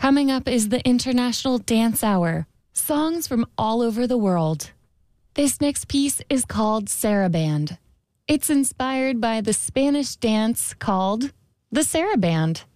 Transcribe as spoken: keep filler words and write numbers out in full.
Coming up is the International Dance Hour, songs from all over the world. This next piece is called Saraband. It's inspired by the Spanish dance called the Saraband.